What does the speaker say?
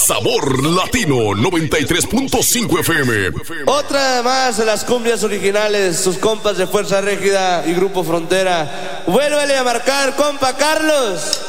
Sabor Latino 93.5 FM. Otra más de las cumbias originales, sus compas de Fuerza Régida y Grupo Frontera. Vuélvele a marcar, compa Carlos.